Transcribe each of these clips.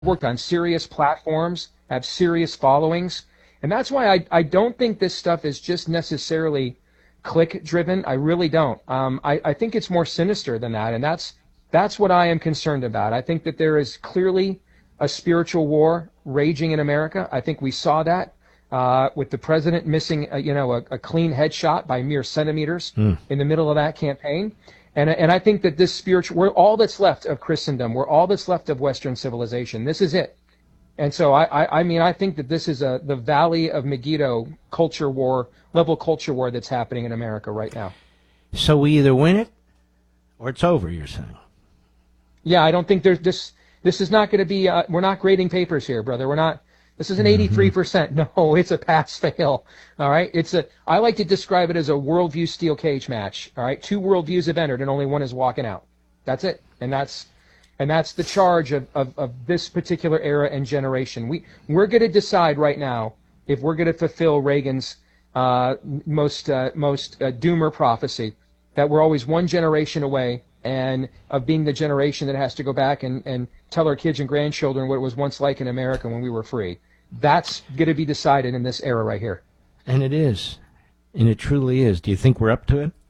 worked on serious platforms, have serious followings. And that's why I don't think this stuff is just necessarily click driven. I really don't. I think it's more sinister than that. And that's what I am concerned about. I think that there is clearly a spiritual war raging in America. I think we saw that with the president missing, a clean headshot by mere centimeters in the middle of that campaign. And I think that this we're all that's left of Christendom. We're all that's left of Western civilization. This is it. And so I think that this is the Valley of Megiddo culture war, level culture war that's happening in America right now. So we either win it or it's over, you're saying? Yeah, I don't think there's this. This is not going to be. We're not grading papers here, brother. We're not. This is an 83%. No, it's a pass-fail. All right. I like to describe it as a worldview steel cage match. All right. 2 worldviews have entered, and only one is walking out. That's it. And that's the charge of this particular era and generation. We're going to decide right now if we're going to fulfill Reagan's most doomer prophecy, that we're always one generation away and of being the generation that has to go back and tell our kids and grandchildren what it was once like in America when we were free. That's going to be decided in this era right here. And it is. And it truly is. Do you think we're up to it?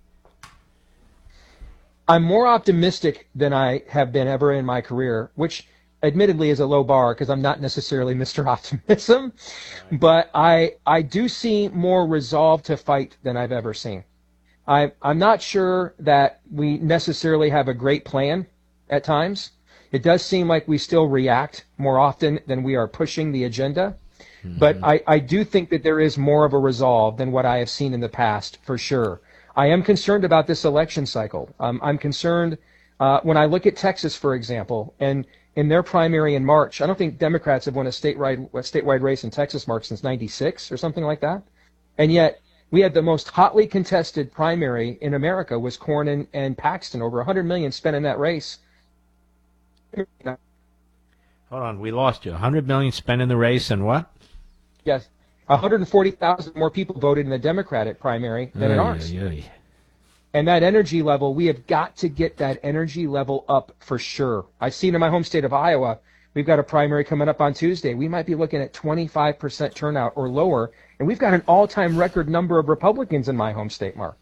I'm more optimistic than I have been ever in my career, which admittedly is a low bar because I'm not necessarily Mr. Optimism. But I do see more resolve to fight than I've ever seen. I'm not sure that we necessarily have a great plan at times. It does seem like we still react more often than we are pushing the agenda. Mm-hmm. But I do think that there is more of a resolve than what I have seen in the past, for sure. I am concerned about this election cycle. I'm concerned when I look at Texas, for example, and in their primary in March, I don't think Democrats have won a statewide race in Texas, Mark, since 96 or something like that. And yet we had the most hotly contested primary in America was Cornyn and Paxton, over $100 million spent in that race. Hold on, we lost you. $100 million spent in the race, and what? Yes, 140,000 more people voted in the Democratic primary than in ours. And that energy level, we have got to get that energy level up for sure. I see it in my home state of Iowa. We've got a primary coming up on Tuesday. We might be looking at 25% turnout or lower, and we've got an all-time record number of Republicans in my home state, Mark.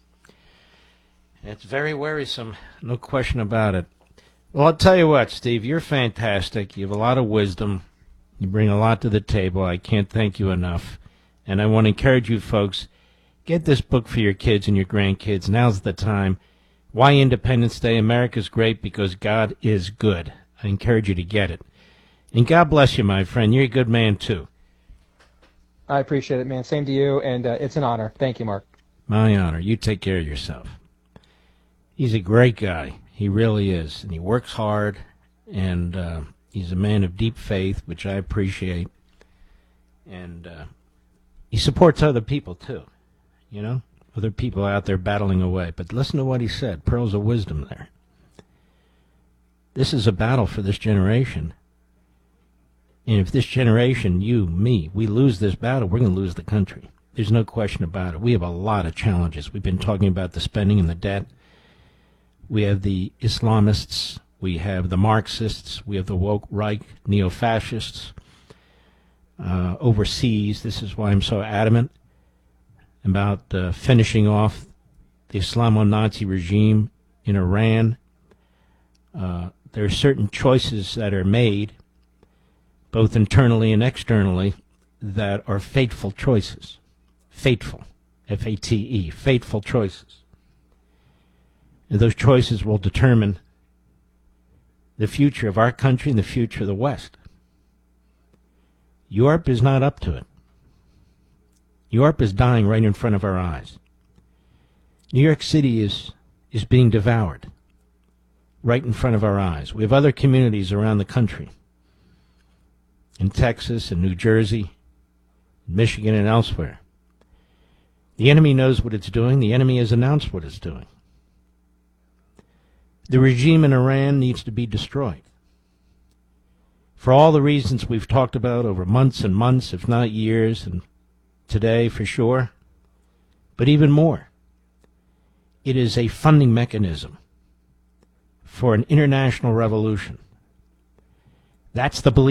It's very worrisome, no question about it. Well, I'll tell you what, Steve, you're fantastic. You have a lot of wisdom. You bring a lot to the table. I can't thank you enough. And I want to encourage you folks, get this book for your kids and your grandkids. Now's the time. Why Independence Day? America's great because God is good. I encourage you to get it. And God bless you, my friend. You're a good man, too. I appreciate it, man. Same to you, and it's an honor. Thank you, Mark. My honor. You take care of yourself. He's a great guy. He really is. And he works hard, and he's a man of deep faith, which I appreciate. And he supports other people, too. You know, other people out there battling away. But listen to what he said. Pearls of wisdom there. This is a battle for this generation. And if this generation, you, me, we lose this battle, we're going to lose the country. There's no question about it. We have a lot of challenges. We've been talking about the spending and the debt. We have the Islamists. We have the Marxists. We have the woke right, neo-fascists overseas. This is why I'm so adamant about finishing off the Islamo-Nazi regime in Iran. There are certain choices that are made, both internally and externally, that are fateful choices. Fateful, F-A-T-E, fateful choices. And those choices will determine the future of our country and the future of the West. Europe is not up to it. Europe is dying right in front of our eyes. New York City is being devoured right in front of our eyes. We have other communities around the country, in Texas and New Jersey, Michigan and elsewhere. The enemy knows what it's doing. The enemy has announced what it's doing. The regime in Iran needs to be destroyed. For all the reasons we've talked about over months and months, if not years, and today for sure, but even more, it is a funding mechanism for an international revolution That's the belief.